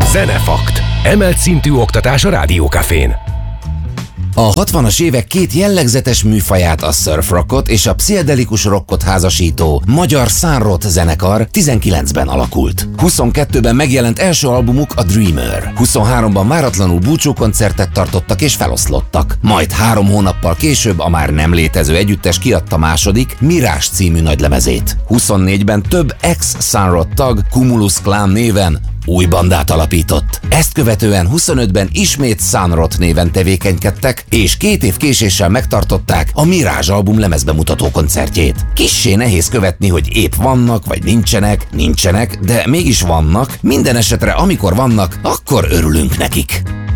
Zenefakt. Emelt szintű oktatás a Rádiókafén. A 60-as évek két jellegzetes műfaját, a surf rockot és a pszichedelikus rockot házasító magyar Sunrot zenekar 19-ben alakult. 22-ben megjelent első albumuk a Dreamer. 23-ban váratlanul búcsúkoncertet tartottak és feloszlottak. Majd 3 hónappal később a már nem létező együttes kiadta második, Mirage című nagylemezét. 24-ben több ex-Sunrot tag Cumulus Clan néven új bandát alapított. Ezt követően 25-ben ismét Sunrot néven tevékenykedtek, és 2 év késéssel megtartották a Mirage album lemezbemutató koncertjét. Kissé nehéz követni, hogy épp vannak, vagy nincsenek, de mégis vannak. Minden esetre amikor vannak, akkor örülünk nekik.